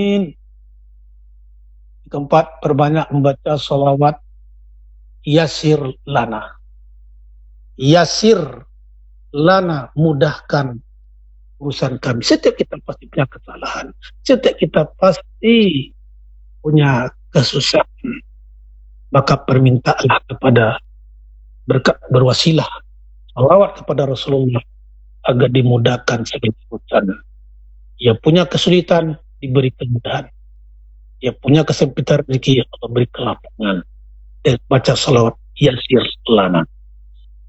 Keempat, perbanyak membaca sholawat yasir lana. Yasir lana, mudahkan urusan kami. Setiap kita pasti punya kesalahan. Setiap kita pasti punya kesusahan. Maka permintaanlah kepada berwasilah sholawat kepada Rasulullah agar dimudahkan segala urusan. Ia punya kesulitan, diberi kemudahan. Ia punya kesempitan rezeki, Allah beri kelapangan. Dan baca sholawat yasir lana.